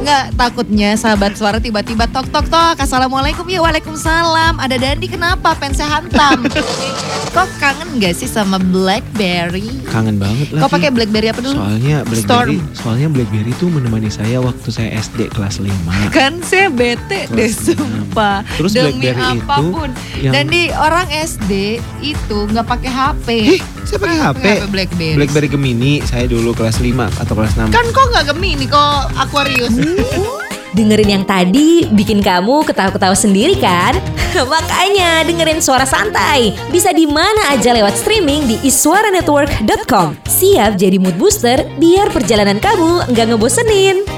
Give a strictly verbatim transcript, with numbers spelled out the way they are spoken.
Nggak, takutnya sahabat suara tiba-tiba tok tok tok. Assalamualaikum, ya waalaikumsalam. Ada Dandi, kenapa pensnya hantam? Kok kangen gak sih sama BlackBerry? Kangen banget lah. Kok pakai BlackBerry apa dulu? Soalnya BlackBerry, Storm. soalnya BlackBerry tuh menemani saya waktu saya S D kelas lima. Kan saya bete deh sumpah. Terus Demi BlackBerry itu apapun. yang- Dan di orang S D itu nggak pakai H P. Eh, saya pakai H P. BlackBerry. BlackBerry Gemini saya dulu kelas lima atau kelas enam. Kan kok nggak Gemini, kok Aquarius. Dengerin yang tadi bikin kamu ketawa-ketawa sendiri kan? Makanya dengerin Suara Santai. Bisa di mana aja lewat streaming di iswaranetwork dot com. Siap jadi mood booster biar perjalanan kamu nggak ngebosenin.